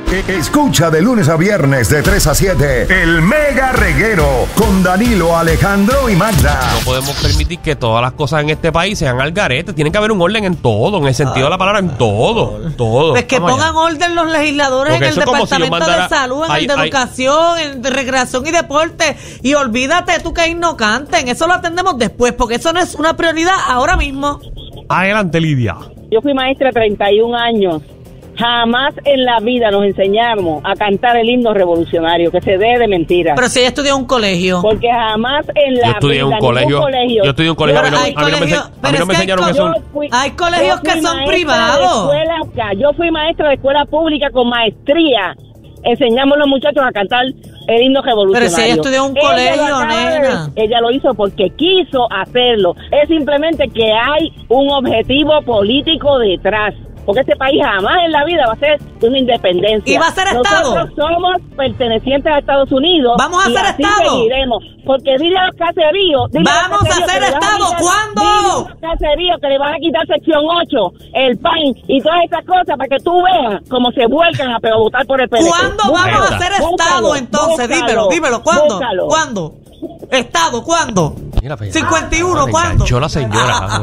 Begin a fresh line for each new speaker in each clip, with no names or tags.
Escucha de lunes a viernes de 3 a 7 el Mega Reguero con Danilo, Alejandro y Magda.
No podemos permitir que todas las cosas en este país sean al garete. Tiene que haber un orden en todo, en el sentido de la palabra, en todo.
Pues que
Vamos
pongan
allá.
orden los legisladores
Porque
en el
eso es como si yo
Departamento
mandara-
de Salud, en el de Educación, en el de Recreación y Deporte. Y olvídate tú que ahí no canten. Eso lo atendemos después, porque eso no es una prioridad ahora mismo.
Adelante, Lidia.
Yo fui maestra 31 años. Jamás en la vida nos enseñamos a cantar el himno revolucionario, que se dé de mentira.
Pero si ella estudió en un colegio.
Porque jamás en la
Yo estudié en
vida,
un colegio.
ningún colegio.
Yo estudié en un colegio.
Pero hay
A mí no me
colegios- pero es que
enseñaron
hay
eso.
Hay colegios que son privados.
Yo fui maestra de escuela pública con maestría. Enseñamos a los muchachos a cantar el himno revolucionario.
Pero si ella estudió en un
Ella
colegio,
lo acaba de
nena.
ver. Ella lo hizo porque quiso hacerlo. Es simplemente que hay un objetivo político detrás. Porque este país jamás en la vida va a ser una independencia.
¿Y va a ser Estado?
Nosotros somos pertenecientes a Estados Unidos.
¿Vamos a
y
ser
así
Estado?
seguiremos. Porque dile a los caseríos.
¡Vamos a ser Estado! ¿Cuándo?
Dile a los caseríos que le van a quitar sección 8, el PAN y todas esas cosas para que tú veas cómo se vuelcan a votar por el PNP.
¿Cuándo vamos a ser Estado entonces? Dímelo. ¿Cuándo?
Búscalo.
¿Cuándo? ¿Estado? ¿Cuándo?
Mira, pues,
51,
me
¿cuándo?
enganchó la señora.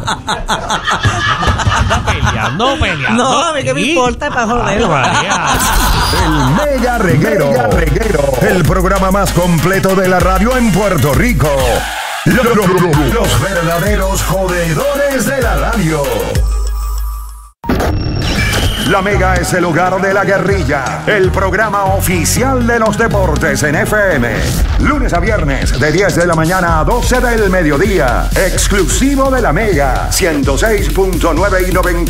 Anda peleando.
No, a mí que me
aquí.
importa para joder.
Ay, María.
El Mega Reguero. El programa más completo de la radio en Puerto Rico. Los verdaderos jodedores de la radio. La Mega es el hogar de la guerrilla, el programa oficial de los deportes en FM. Lunes a viernes de 10 de la mañana a 12 del mediodía. Exclusivo de la Mega, 106.9 y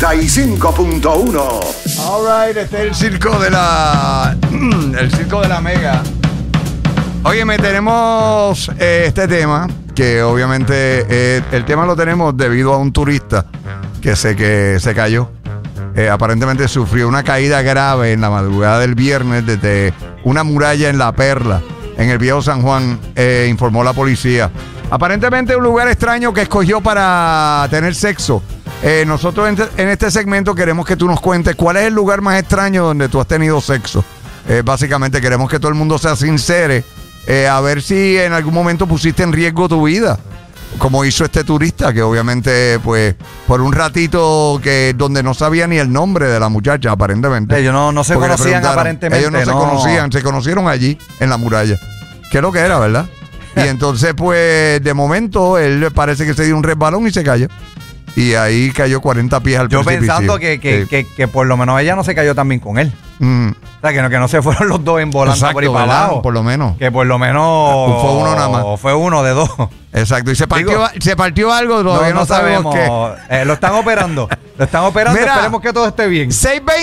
95.1.
All right, este es el circo de la... el circo de la Mega. Óyeme, tenemos este tema, que obviamente el tema lo tenemos debido a un turista que se cayó. Aparentemente sufrió una caída grave en la madrugada del viernes desde una muralla en La Perla, en el Viejo San Juan, informó la policía. Aparentemente un lugar extraño que escogió para tener sexo. Nosotros en este segmento queremos que tú nos cuentes cuál es el lugar más extraño donde tú has tenido sexo. Básicamente queremos que todo el mundo sea sincero, a ver si en algún momento pusiste en riesgo tu vida, como hizo este turista, que obviamente, pues, por un ratito donde no sabía ni el nombre de la muchacha, aparentemente.
Ellos no se
Porque le
conocían
preguntaron.
aparentemente.
Ellos no se conocían, se conocieron allí, en la muralla. ¿Qué es lo que era, verdad? Y entonces, pues, de momento, él parece que se dio un resbalón y se cayó. Y ahí cayó 40 pies al
Yo
precipicio.
pensando que por lo menos ella no se cayó también con él. O sea, que no se fueron los dos en volando
Exacto,
por ahí para
¿verdad?
abajo.
Por lo menos.
Que por lo menos...
Fue uno nada más.
Fue uno de dos.
Exacto. Y se partió algo, todavía no sabemos qué.
Lo están operando.
Mira,
esperemos que todo esté bien.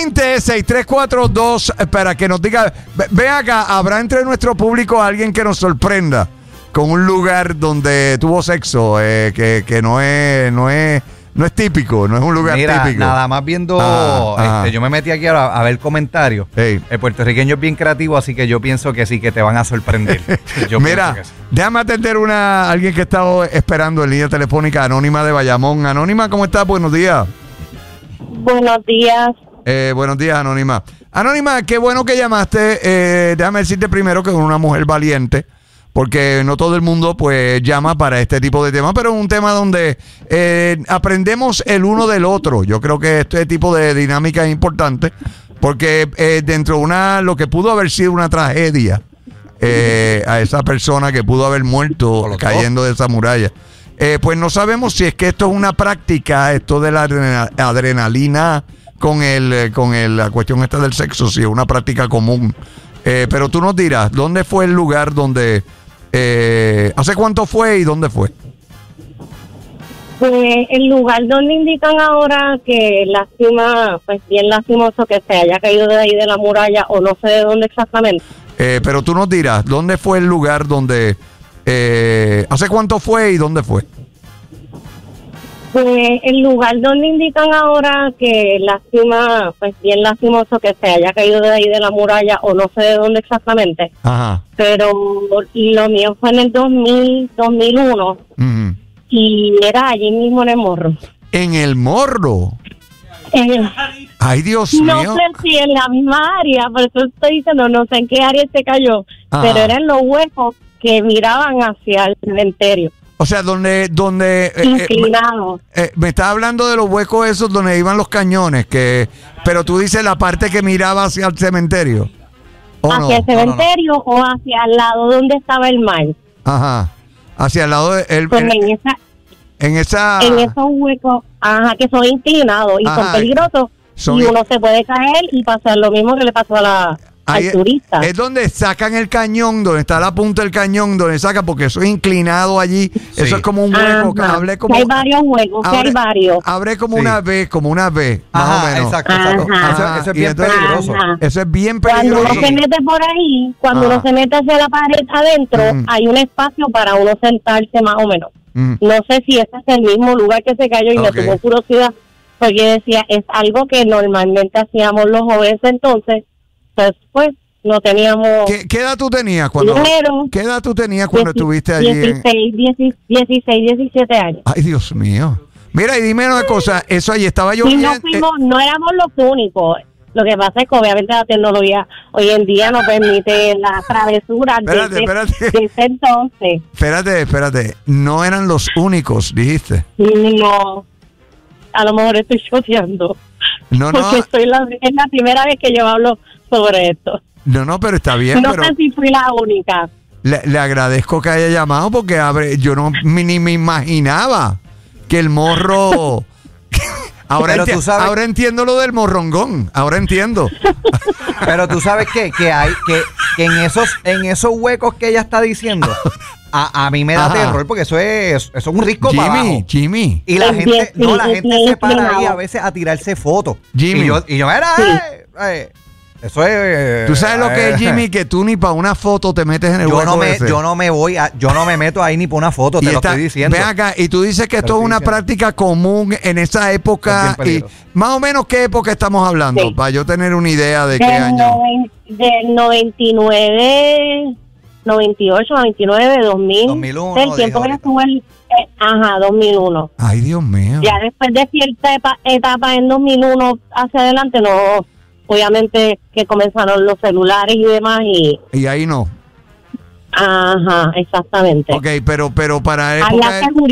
620-6342 para que nos diga. Ven acá, ¿habrá entre nuestro público alguien que nos sorprenda con un lugar donde tuvo sexo que no es típico, no es un lugar
Mira,
típico?
nada más viendo,
Ajá.
yo me metí aquí a ver comentarios.
Hey.
El puertorriqueño es bien creativo, así que yo pienso que sí, que te van a sorprender. Yo
Mira,
pienso que sí.
déjame atender a alguien que ha estado esperando en línea telefónica, Anónima de Bayamón. Anónima, ¿cómo estás? Buenos días.
Buenos días.
Buenos días, Anónima. Anónima, qué bueno que llamaste. Déjame decirte primero que es una mujer valiente, porque no todo el mundo pues llama para este tipo de temas, pero es un tema donde aprendemos el uno del otro. Yo creo que este tipo de dinámica es importante, porque dentro de lo que pudo haber sido una tragedia a esa persona que pudo haber muerto cayendo de esa muralla, pues no sabemos si es que esto es una práctica, esto de la adrenalina con la cuestión esta del sexo, si es una práctica común. Pero tú nos dirás, ¿dónde fue el lugar donde... ¿hace cuánto fue y dónde fue?
Pues el lugar donde indican ahora que lástima, pues bien lastimoso que se haya caído de ahí de la muralla, o no sé de dónde exactamente.
Pero tú nos dirás, ¿dónde fue el lugar donde... ¿hace cuánto fue y dónde fue?
Pues el lugar donde indican ahora que lástima, pues bien lastimoso que se haya caído de ahí de la muralla, o no sé de dónde exactamente.
Ajá.
Pero lo mío fue en el 2001
Uh-huh.
y era allí mismo en el Morro.
En el Morro. Ay, Dios
No
mío.
sé si en la misma área, por eso estoy diciendo, no sé en qué área se cayó,
Ajá.
pero eran los huecos que miraban hacia el cementerio,
O sea, donde
inclinados.
me estás hablando de los huecos esos donde iban los cañones, pero tú dices la parte que miraba hacia el cementerio. ¿O no?
Hacia el cementerio o hacia el lado donde estaba el mar.
Ajá. Hacia el lado de
Pues en esos huecos, que son inclinados y son
Ajá.
peligrosos,
Son-
y uno se puede caer y pasar lo mismo que le pasó al turista.
Es donde sacan el cañón, donde está la punta del cañón, donde sacan, porque eso es inclinado allí. Eso es como un hueco.
Ajá.
Hablé como,
Que hay varios huecos, que hay varios.
Abre como
Sí.
una V, más
Ajá,
o menos.
exacto.
Ajá.
Eso es
Y
bien
entonces-
peligroso.
Ajá.
Eso es bien
Cuando
peligroso.
uno se mete por ahí, cuando
Ajá.
uno se mete hacia la pared adentro, hay un espacio para uno sentarse más o menos. No sé si ese es el mismo lugar que se cayó y
Ok.
me tuvo curiosidad, porque decía, es algo que normalmente hacíamos los jóvenes entonces, pues no teníamos
¿Qué edad tú tenías cuando?
dinero.
¿Qué edad tú tenías cuando estuviste allí?
16, 17 años.
Ay, Dios mío. Mira, y dime una cosa, eso allí estaba
Y
lloviendo.
no éramos los únicos. Lo que pasa es que obviamente la tecnología hoy en día nos permite la travesura
Espérate.
de ese entonces.
Espérate. No eran los únicos, dijiste.
No, a lo mejor estoy choteando.
No,
Porque es la primera vez que yo hablo sobre esto.
no, pero está bien,
No
pero
sé si fui la única.
le agradezco que haya llamado porque yo ni me imaginaba que el morro...
Pero tú sabes-
ahora entiendo lo del morrongón, ahora entiendo.
Pero tú sabes qué, que en esos huecos que ella está diciendo, a mí me da
Ajá.
terror porque eso es un risco para abajo.
Jimmy.
Y la
Es
gente,
bien,
no,
sí,
la
es
gente
bien
se para ahí
inclinado.
a veces a tirarse fotos.
Jimmy.
Y yo era, eso es.
¿Tú sabes lo que es, Jimmy? Que tú ni para una foto te metes en el
Yo
hueco
no me,
ese.
yo no me meto ahí ni por una foto, te lo estoy diciendo.
Ven acá, y tú dices que
Te
esto
lo
es
estoy
una
diciendo.
práctica común en esa época.
Es bien
Y
peligroso.
más o menos, ¿qué época estamos hablando?
Sí.
Para yo tener una idea de qué año.
Del 99, 98, 99, 2000.
2001,
El tiempo que
dijo
estuvo 2001.
Ay, Dios mío.
Ya después de cierta etapa en 2001 hacia adelante, no, obviamente que comenzaron los celulares y demás
Y ahí no.
exactamente.
Ok, pero para
Había
época...
seguridad.